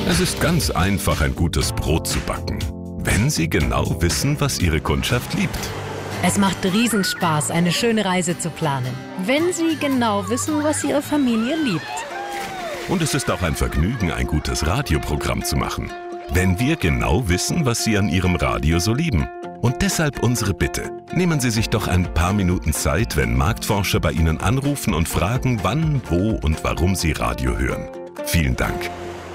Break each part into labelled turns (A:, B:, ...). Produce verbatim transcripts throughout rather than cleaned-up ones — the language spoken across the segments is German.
A: Es ist ganz einfach, ein gutes Brot zu backen, wenn Sie genau wissen, was Ihre Kundschaft liebt.
B: Es macht Riesenspaß, eine schöne Reise zu planen, wenn Sie genau wissen, was Ihre Familie liebt.
A: Und es ist auch ein Vergnügen, ein gutes Radioprogramm zu machen, wenn wir genau wissen, was Sie an Ihrem Radio so lieben. Und deshalb unsere Bitte. Nehmen Sie sich doch ein paar Minuten Zeit, wenn Marktforscher bei Ihnen anrufen und fragen, wann, wo und warum Sie Radio hören. Vielen Dank.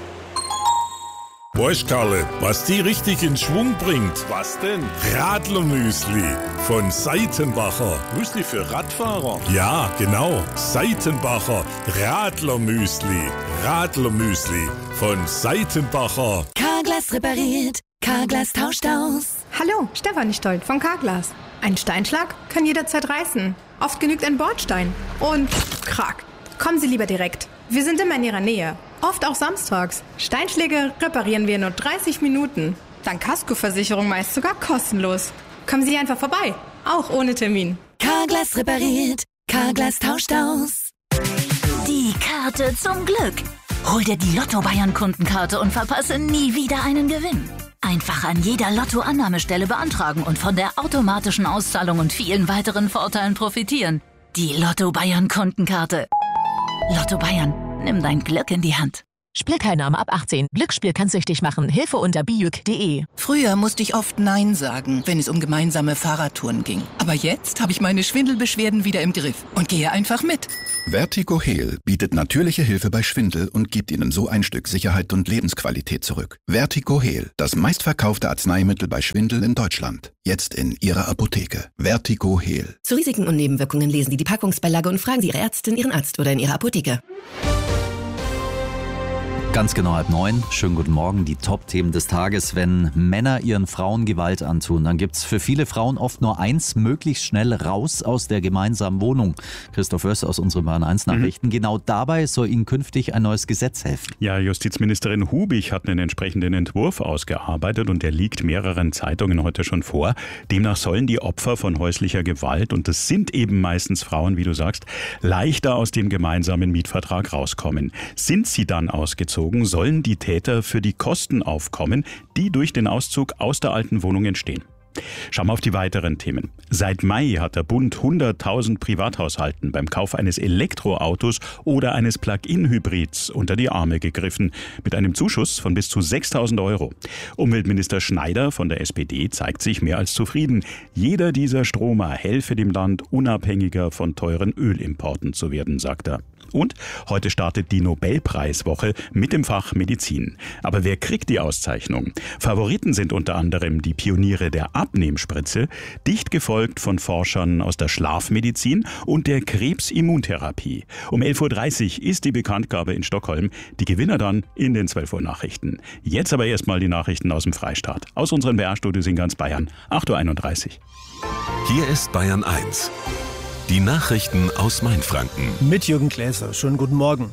C: Weißt Karle, was die richtig in Schwung bringt? Was denn? Radlermüsli von Seitenbacher.
D: Müsli für Radfahrer?
C: Ja, genau. Seitenbacher Radlermüsli. Radlermüsli von Seitenbacher.
E: Carglass repariert. Carglass tauscht aus.
F: Hallo, Stefanie Stolt von Carglass. Ein Steinschlag kann jederzeit reißen. Oft genügt ein Bordstein. Und krack. Kommen Sie lieber direkt. Wir sind immer in Ihrer Nähe. Oft auch samstags. Steinschläge reparieren wir in nur dreißig Minuten. Dank Kaskoversicherung meist sogar kostenlos. Kommen Sie einfach vorbei. Auch ohne Termin.
E: Carglass repariert. Carglass tauscht aus.
G: Die Karte zum Glück. Hol dir die Lotto Bayern Kundenkarte und verpasse nie wieder einen Gewinn. Einfach an jeder Lotto-Annahmestelle beantragen und von der automatischen Auszahlung und vielen weiteren Vorteilen profitieren. Die Lotto Bayern Kundenkarte. Lotto Bayern, nimm dein Glück in die Hand.
H: Spielteilnahme ab achtzehn. Glücksspiel kann süchtig machen. Hilfe unter bijuk punkt de.
I: Früher musste ich oft Nein sagen, wenn es um gemeinsame Fahrradtouren ging. Aber jetzt habe ich meine Schwindelbeschwerden wieder im Griff und gehe einfach mit.
J: Vertigo Heal bietet natürliche Hilfe bei Schwindel und gibt Ihnen so ein Stück Sicherheit und Lebensqualität zurück. Vertigo Heal, das meistverkaufte Arzneimittel bei Schwindel in Deutschland. Jetzt in Ihrer Apotheke. Vertigo Heal.
K: Zu Risiken und Nebenwirkungen lesen Sie die Packungsbeilage und fragen Sie Ihre Ärztin, Ihren Arzt oder in Ihrer Apotheke.
L: Ganz genau halb neun. Schönen guten Morgen. Die Top-Themen des Tages. Wenn Männer ihren Frauen Gewalt antun, dann gibt's für viele Frauen oft nur eins: möglichst schnell raus aus der gemeinsamen Wohnung. Christoph Oers aus unseren Bayern eins Nachrichten. Mhm. Genau dabei soll Ihnen künftig ein neues Gesetz helfen.
M: Ja, Justizministerin Hubig hat einen entsprechenden Entwurf ausgearbeitet und der liegt mehreren Zeitungen heute schon vor. Demnach sollen die Opfer von häuslicher Gewalt, und das sind eben meistens Frauen, wie du sagst, leichter aus dem gemeinsamen Mietvertrag rauskommen. Sind sie dann ausgezogen, sollen die Täter für die Kosten aufkommen, die durch den Auszug aus der alten Wohnung entstehen. Schauen wir auf die weiteren Themen. Seit Mai hat der Bund hunderttausend Privathaushalten beim Kauf eines Elektroautos oder eines Plug-in-Hybrids unter die Arme gegriffen, mit einem Zuschuss von bis zu sechstausend Euro. Umweltminister Schneider von der S P D zeigt sich mehr als zufrieden. Jeder dieser Stromer helfe dem Land, unabhängiger von teuren Ölimporten zu werden, sagt er. Und heute startet die Nobelpreiswoche mit dem Fach Medizin. Aber wer kriegt die Auszeichnung? Favoriten sind unter anderem die Pioniere der Abnehmspritze, dicht gefolgt von Forschern aus der Schlafmedizin und der Krebsimmuntherapie. Um elf Uhr dreißig ist die Bekanntgabe in Stockholm. Die Gewinner dann in den zwölf Uhr Nachrichten. Jetzt aber erstmal die Nachrichten aus dem Freistaat. Aus unseren B R-Studios in ganz Bayern. acht Uhr einunddreißig.
A: Hier ist Bayern eins. Die Nachrichten aus Mainfranken.
N: Mit Jürgen Gläser. Schönen guten Morgen.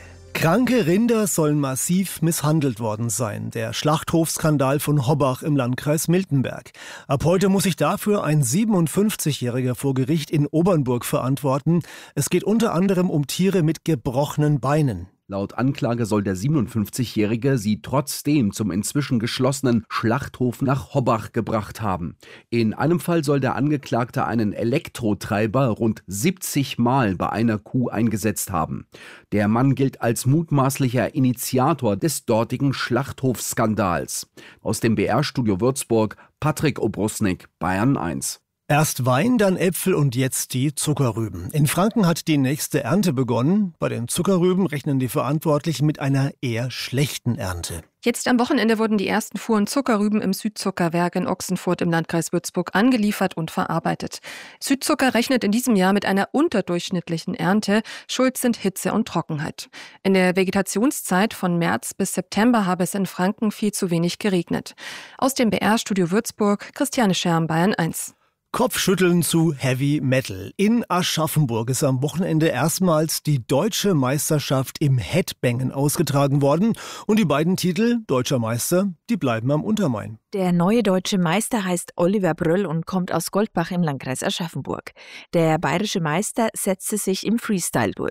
N: Kranke Rinder sollen massiv misshandelt worden sein. Der Schlachthofskandal von Hobbach im Landkreis Miltenberg. Ab heute muss sich dafür ein siebenundfünfzigjähriger vor Gericht in Obernburg verantworten. Es geht unter anderem um Tiere mit gebrochenen Beinen.
O: Laut Anklage soll der siebenundfünfzigjährige sie trotzdem zum inzwischen geschlossenen Schlachthof nach Hobbach gebracht haben. In einem Fall soll der Angeklagte einen Elektrotreiber rund siebzig Mal bei einer Kuh eingesetzt haben. Der Mann gilt als mutmaßlicher Initiator des dortigen Schlachthofskandals. Aus dem B R-Studio Würzburg, Patrick Obrusnik, Bayern eins.
N: Erst Wein, dann Äpfel und jetzt die Zuckerrüben. In Franken hat die nächste Ernte begonnen. Bei den Zuckerrüben rechnen die Verantwortlichen mit einer eher schlechten Ernte.
P: Jetzt am Wochenende wurden die ersten Fuhren Zuckerrüben im Südzuckerwerk in Ochsenfurt im Landkreis Würzburg angeliefert und verarbeitet. Südzucker rechnet in diesem Jahr mit einer unterdurchschnittlichen Ernte. Schuld sind Hitze und Trockenheit. In der Vegetationszeit von März bis September habe es in Franken viel zu wenig geregnet. Aus dem B R-Studio Würzburg, Christiane Scherm, Bayern eins.
N: Kopfschütteln zu Heavy Metal. In Aschaffenburg ist am Wochenende erstmals die deutsche Meisterschaft im Headbangen ausgetragen worden. Und die beiden Titel, Deutscher Meister, die bleiben am Untermain.
Q: Der neue deutsche Meister heißt Oliver Bröll und kommt aus Goldbach im Landkreis Aschaffenburg. Der bayerische Meister setzte sich im Freestyle durch.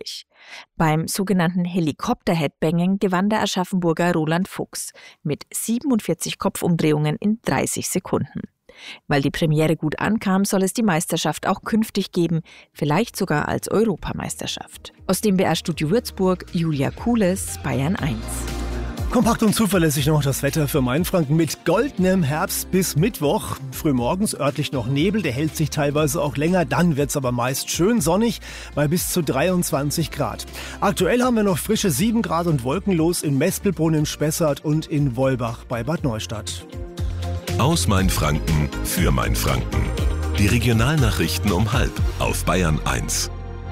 Q: Beim sogenannten Helikopter-Headbanging gewann der Aschaffenburger Roland Fuchs mit siebenundvierzig Kopfumdrehungen in dreißig Sekunden. Weil die Premiere gut ankam, soll es die Meisterschaft auch künftig geben, vielleicht sogar als Europameisterschaft. Aus dem B R-Studio Würzburg, Julia Kules, Bayern eins.
N: Kompakt und zuverlässig noch das Wetter für Mainfranken mit goldenem Herbst bis Mittwoch. Frühmorgens örtlich noch Nebel, der hält sich teilweise auch länger. Dann wird's aber meist schön sonnig bei bis zu dreiundzwanzig Grad. Aktuell haben wir noch frische sieben Grad und wolkenlos in Mespelbrunn im Spessart und in Wolbach bei Bad Neustadt.
A: Aus Mainfranken für Mainfranken. Die Regionalnachrichten um halb auf Bayern eins.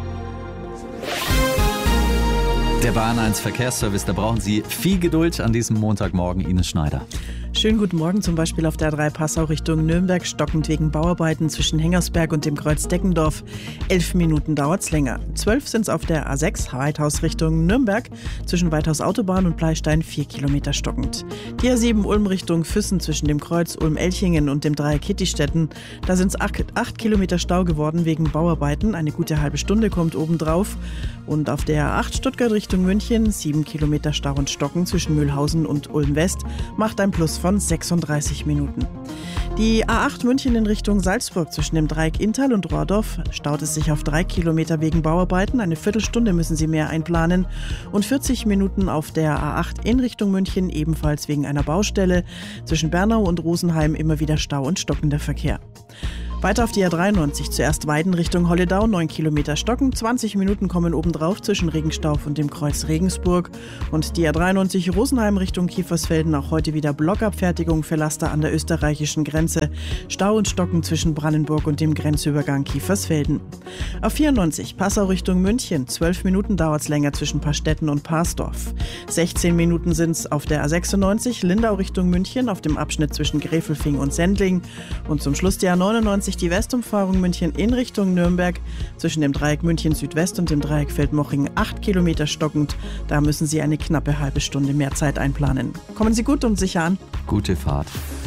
L: Der Bayern eins Verkehrsservice, da brauchen Sie viel Geduld an diesem Montagmorgen. Ines Schneider.
D: Schönen guten Morgen, zum Beispiel auf der A drei Passau Richtung Nürnberg, stockend wegen Bauarbeiten zwischen Hengersberg und dem Kreuz Deckendorf. Elf Minuten dauert's länger. Zwölf sind's auf der A sechs Weithaus Richtung Nürnberg, zwischen Weithaus Autobahn und Bleistein vier Kilometer stockend. Die A sieben Ulm Richtung Füssen zwischen dem Kreuz Ulm-Elchingen und dem Dreieck Kittistetten. Da sind's acht, acht Kilometer Stau geworden wegen Bauarbeiten. Eine gute halbe Stunde kommt obendrauf. Und auf der A acht Stuttgart Richtung München, sieben Kilometer Stau und Stocken zwischen Mühlhausen und Ulm West, macht ein Plus von sechsunddreißig Minuten. Die A acht München in Richtung Salzburg zwischen dem Dreieck Inntal und Rohrdorf staut es sich auf drei Kilometer wegen Bauarbeiten. Eine Viertelstunde müssen Sie mehr einplanen. Und vierzig Minuten auf der A acht in Richtung München, ebenfalls wegen einer Baustelle. Zwischen Bernau und Rosenheim immer wieder Stau und stockender Verkehr. Weiter auf die A dreiundneunzig, zuerst Weiden Richtung Holledau, neun Kilometer stocken, zwanzig Minuten kommen obendrauf zwischen Regenstauf und dem Kreuz Regensburg. Und die A dreiundneunzig Rosenheim Richtung Kiefersfelden, auch heute wieder Blockabfertigung für Laster an der österreichischen Grenze. Stau und Stocken zwischen Brandenburg und dem Grenzübergang Kiefersfelden. A vierundneunzig Passau Richtung München, zwölf Minuten dauert es länger zwischen Paarstetten und Parsdorf. sechzehn Minuten sind es auf der A sechsundneunzig Lindau Richtung München, auf dem Abschnitt zwischen Gräfelfing und Sendling. Und zum Schluss die A neunundneunzig die Westumfahrung München in Richtung Nürnberg, zwischen dem Dreieck München Südwest und dem Dreieck Feldmoching acht Kilometer stockend. Da müssen Sie eine knappe halbe Stunde mehr Zeit einplanen. Kommen Sie gut und sicher an.
L: Gute Fahrt.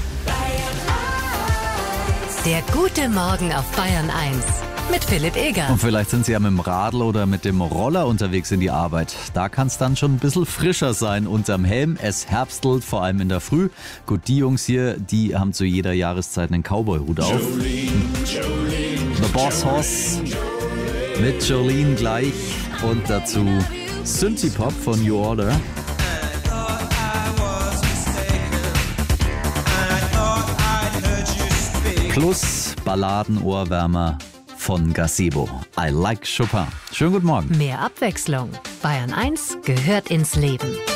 B: Der gute Morgen auf Bayern eins mit Philipp Eger.
L: Und vielleicht sind Sie ja mit dem Radl oder mit dem Roller unterwegs in die Arbeit. Da kann es dann schon ein bisschen frischer sein unterm Helm. Es herbstelt, vor allem in der Früh. Gut, die Jungs hier, die haben zu jeder Jahreszeit einen Cowboy-Hut auf. Jolene, Jolene, The Boss Hoss mit Jolene gleich. Und dazu Synthie-Pop von New Order. Plus Balladenohrwärmer von Gazebo. I like Chopin. Schönen guten Morgen.
B: Mehr Abwechslung. Bayern eins gehört ins Leben.